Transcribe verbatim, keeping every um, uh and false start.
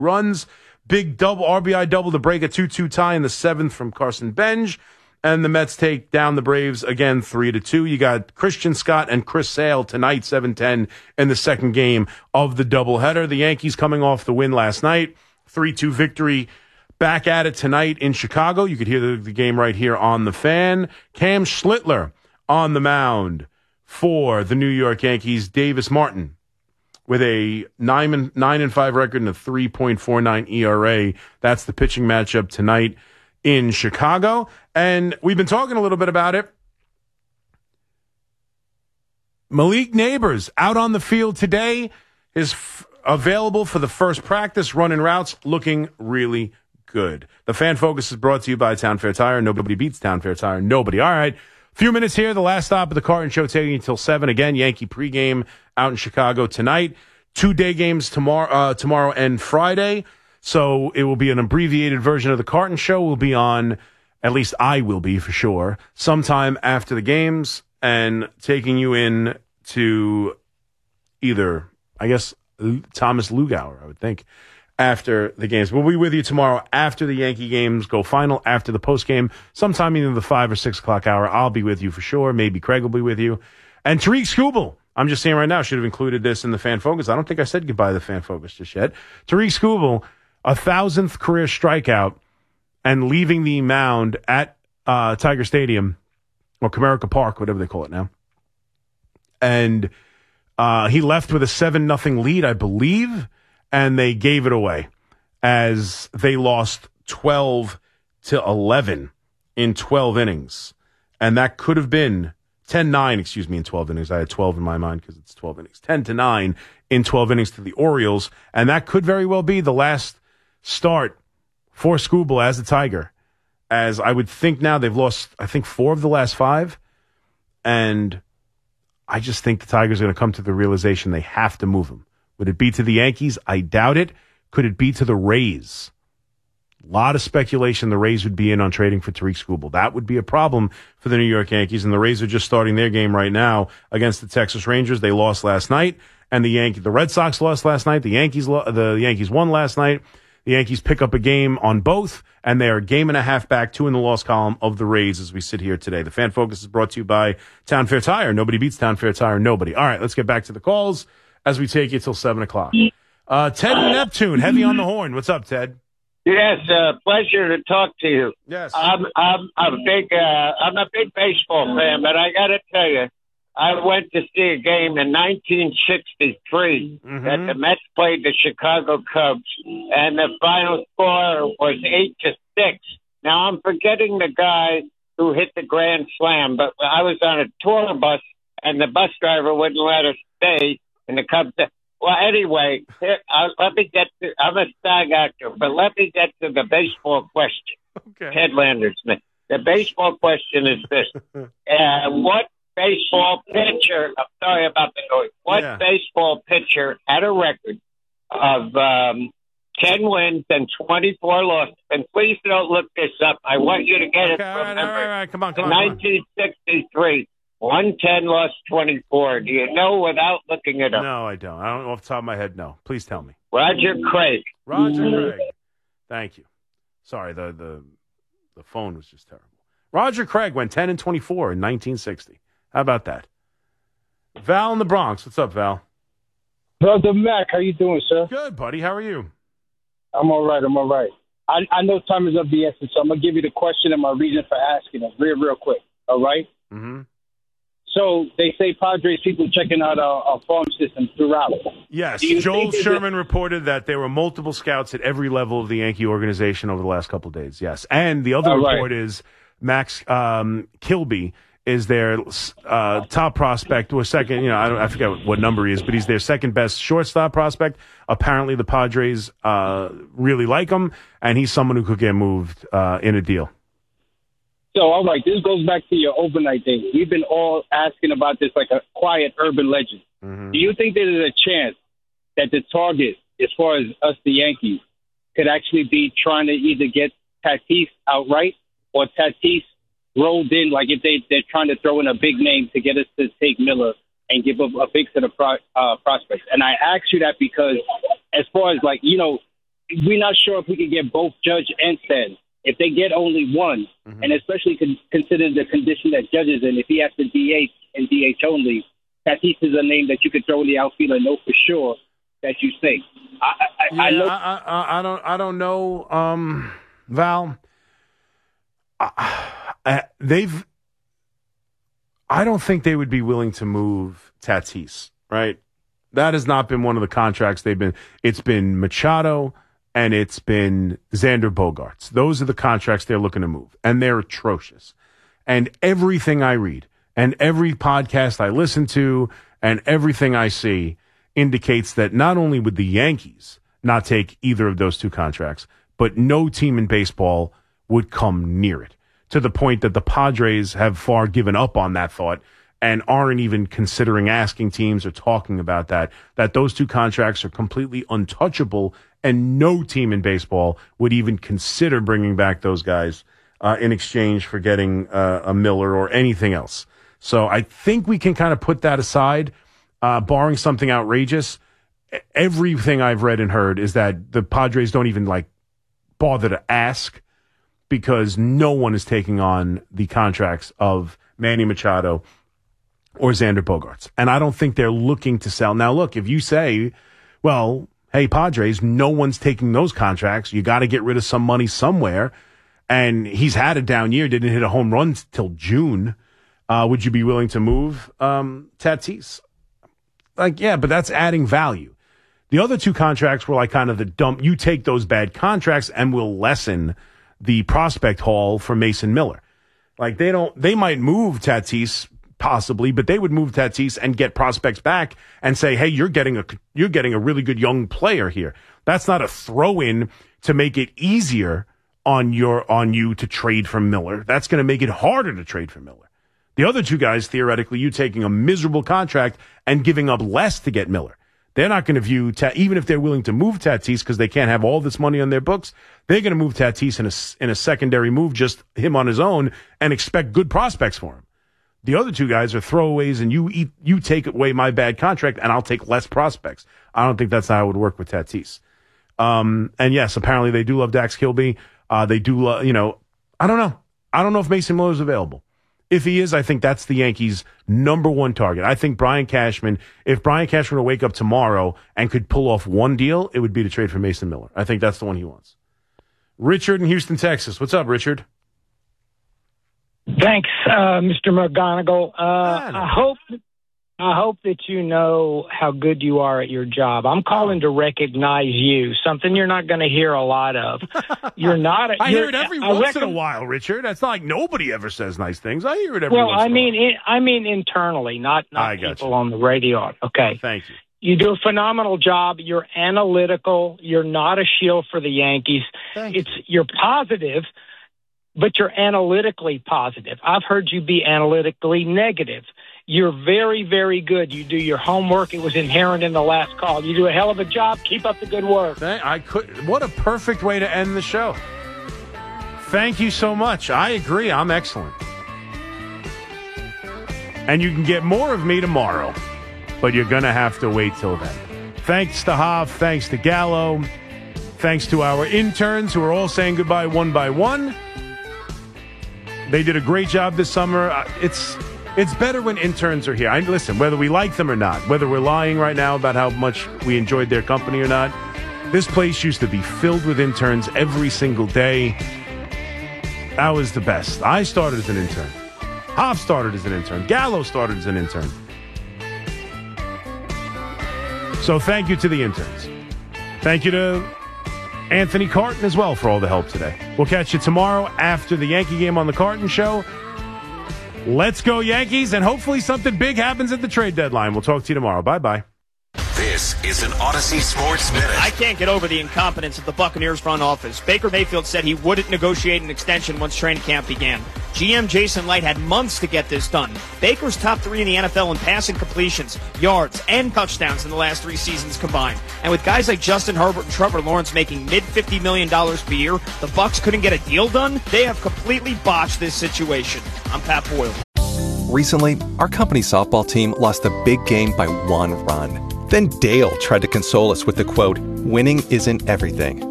runs. Big double R B I double to break a two two tie in the seventh from Carson Benj. And the Mets take down the Braves again three to two. You got Christian Scott and Chris Sale tonight, seven ten in the second game of the doubleheader. The Yankees coming off the win last night, three two victory. Back at it tonight in Chicago. You could hear the, the game right here on the Fan. Cam Schlittler on the mound for the New York Yankees. Davis Martin with a nine and nine and five record and a three point four nine E R A. That's the pitching matchup tonight in Chicago. And we've been talking a little bit about it. Malik Neighbors out on the field today is f- available for the first practice, running routes, looking really good. The Fan Focus is brought to you by Town Fair Tire. Nobody beats Town Fair Tire. Nobody. All right. Few minutes here. The last stop of the Carton Show taking you until seven. Again, Yankee pregame out in Chicago tonight. Two day games tomorrow, uh, tomorrow and Friday. So it will be an abbreviated version of the Carton Show. Will be on, at least I will be for sure, sometime after the games and taking you in to either, I guess, Thomas Lugauer, I would think, after the games. We'll be with you tomorrow after the Yankee games go final, after the post game, sometime in the five or six o'clock hour. I'll be with you for sure. Maybe Craig will be with you. And Tariq Skubal, I'm just saying right now, should have included this in the Fan Focus. I don't think I said goodbye to the Fan Focus just yet. Tariq Skubal, a thousandth career strikeout and leaving the mound at uh, Tiger Stadium or Comerica Park, whatever they call it now. And uh, he left with a seven nothing lead, I believe. And they gave it away as they lost twelve to eleven in twelve innings. And that could have been ten nine, excuse me, in twelve innings. I had twelve in my mind because it's twelve innings. ten to nine in twelve innings to the Orioles. And that could very well be the last start for Skubal as a Tiger. As I would think now they've lost, I think, four of the last five. And I just think the Tigers are going to come to the realization they have to move him. Would it be to the Yankees? I doubt it. Could it be to the Rays? A lot of speculation the Rays would be in on trading for Tariq Skubal. That would be a problem for the New York Yankees, and the Rays are just starting their game right now against the Texas Rangers. They lost last night, and the Yankee, the Red Sox lost last night. The Yankees, lo- the Yankees won last night. The Yankees pick up a game on both, and they are a game and a half back, two in the loss column of the Rays as we sit here today. The Fan Focus is brought to you by Town Fair Tire. Nobody beats Town Fair Tire. Nobody. All right, let's get back to the calls as we take you till seven o'clock. Uh, Ted in Neptune, heavy on the horn. What's up, Ted? Yes, uh, pleasure to talk to you. Yes. I'm I'm I'm a big uh, I'm a big baseball fan, but I got to tell you, I went to see a game in nineteen sixty-three mm-hmm. that the Mets played the Chicago Cubs, and the final score was eight to six. Now I'm forgetting the guy who hit the grand slam, but I was on a tour bus, and the bus driver wouldn't let us stay. And the Cubs. Well, anyway, here, uh, let me get to. I'm a SAG actor, but let me get to the baseball question. Okay. Ted Landersman. The baseball question is this: uh, what baseball pitcher? I'm sorry about the noise. What yeah. baseball pitcher had a record of um, ten wins and twenty-four losses? And please don't look this up. I want you to get okay, it all from right, memory. all right, all right. Come on, come in on. nineteen sixty-three. one ten lost twenty-four. Do you know without looking it up? No, I don't. I don't know off the top of my head, no. Please tell me. Roger Craig. Roger Craig. Thank you. Sorry, the, the the phone was just terrible. Roger Craig went ten and twenty-four in nineteen sixty. How about that? Val in the Bronx. What's up, Val? Brother Mac, how you doing, sir? Good, buddy. How are you? I'm all right. I'm all right. I, I know time is of the essence, so I'm going to give you the question and my reason for asking it real, real quick. All right? Mm-hmm. So they say Padres people checking out our, our farm system throughout. Yes. Joel Sherman reported that there were multiple scouts at every level of the Yankee organization over the last couple of days. Yes. And the other All report right. is Max um, Kilby is their uh, top prospect, or second, you know, I, don't, I forget what number he is, but he's their second best shortstop prospect. Apparently the Padres uh, really like him, and he's someone who could get moved uh, in a deal. So, all right, this goes back to your overnight thing. We've been all asking about this like a quiet urban legend. Mm-hmm. Do you think there is a chance that the target, as far as us, the Yankees, could actually be trying to either get Tatis outright or Tatis rolled in, like if they, they're trying to throw in a big name to get us to take Miller and give up a big set of pro, uh, prospects? And I ask you that because as far as, like, you know, we're not sure if we can get both Judge and Stanton. If they get only one, mm-hmm. and especially con- considering the condition that Judge is in, if he has to D H and D H only, Tatis is a name that you could throw in the outfield and know for sure that you think. I, I, yeah, I, know- I, I, I don't, I don't know, um, Val. I, they've. I don't think they would be willing to move Tatis. Right, that has not been one of the contracts they've been. It's been Machado. And it's been Xander Bogaerts. Those are the contracts they're looking to move. And they're atrocious. And everything I read and every podcast I listen to and everything I see indicates that not only would the Yankees not take either of those two contracts, but no team in baseball would come near it, to the point that the Padres have far given up on that thought and aren't even considering asking teams or talking about that, that those two contracts are completely untouchable, and no team in baseball would even consider bringing back those guys uh, in exchange for getting uh, a Miller or anything else. So I think we can kind of put that aside, uh, barring something outrageous. Everything I've read and heard is that the Padres don't even like bother to ask, because no one is taking on the contracts of Manny Machado or Xander Bogaerts. And I don't think they're looking to sell. Now, look, if you say, well, hey, Padres, no one's taking those contracts. You got to get rid of some money somewhere. And he's had a down year, didn't hit a home run till June. Uh, would you be willing to move um, Tatis? Like, yeah, but that's adding value. The other two contracts were like kind of the dump. You take those bad contracts and we'll lessen the prospect haul for Mason Miller. Like, they don't, they might move Tatis possibly, but they would move Tatis and get prospects back and say, hey, you're getting a, you're getting a really good young player here. That's not a throw in to make it easier on your, on you to trade for Miller. That's going to make it harder to trade for Miller. The other two guys, theoretically, you taking a miserable contract and giving up less to get Miller. They're not going to view, Ta- even if they're willing to move Tatis because they can't have all this money on their books, they're going to move Tatis in a, in a secondary move, just him on his own, and expect good prospects for him. The other two guys are throwaways, and you eat, you take away my bad contract, and I'll take less prospects. I don't think that's how it would work with Tatis. Um, and yes, apparently they do love Dax Kilby. Uh, they do love, you know, I don't know. I don't know if Mason Miller is available. If he is, I think that's the Yankees' number one target. I think Brian Cashman, if Brian Cashman were to wake up tomorrow and could pull off one deal, it would be to trade for Mason Miller. I think that's the one he wants. Richard in Houston, Texas. What's up, Richard? Thanks, uh, Mister McGonigal. Uh, I hope I hope that you know how good you are at your job. I'm calling to recognize you, something you're not going to hear a lot of. You're not. A, I you're, hear it every I once reckon, in a while, Richard. It's not like nobody ever says nice things. I hear it every well, once I in mean, a while. it, I mean internally, not not people you. on the radio. Okay. Thank you. You do a phenomenal job. You're analytical. You're not a shield for the Yankees. Thank it's you. You're positive, but you're analytically positive. I've heard you be analytically negative. You're very, very good. You do your homework. It was inherent in the last call. You do a hell of a job. Keep up the good work. I could. What a perfect way to end the show. Thank you so much. I agree. I'm excellent. And you can get more of me tomorrow, but you're going to have to wait till then. Thanks to Hav. Thanks to Gallo. Thanks to our interns who are all saying goodbye one by one. They did a great job this summer. It's it's better when interns are here. I listen, whether we like them or not, whether we're lying right now about how much we enjoyed their company or not, this place used to be filled with interns every single day. That was the best. I started as an intern. Hoff started as an intern. Gallo started as an intern. So thank you to the interns. Thank you to Anthony Carton as well for all the help today. We'll catch you tomorrow after the Yankee game on the Carton Show. Let's go Yankees, and hopefully something big happens at the trade deadline. We'll talk to you tomorrow. Bye-bye. This is an Odyssey Sports Minute. I can't get over the incompetence of the Buccaneers front office. Baker Mayfield said he wouldn't negotiate an extension once training camp began. G M Jason Light had months to get this done. Baker's top three in the N F L in passing completions, yards, and touchdowns in the last three seasons combined. And with guys like Justin Herbert and Trevor Lawrence making mid fifty million dollars per year, the Bucs couldn't get a deal done? They have completely botched this situation. I'm Pat Boyle. Recently, our company softball team lost a big game by one run. Then Dale tried to console us with the quote, "Winning isn't everything."